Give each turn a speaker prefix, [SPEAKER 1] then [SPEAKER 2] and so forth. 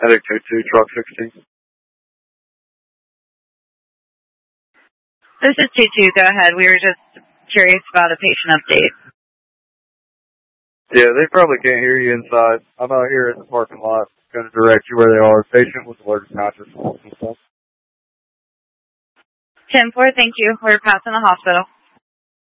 [SPEAKER 1] Medic 22, truck 16.
[SPEAKER 2] This is 22. Go ahead. We were just curious about a patient update.
[SPEAKER 1] Yeah, they probably can't hear you inside. I'm out here in the parking lot. Going to direct you where they are. Patient was allergic conscious.
[SPEAKER 2] 10-4, thank you. We're passing the hospital.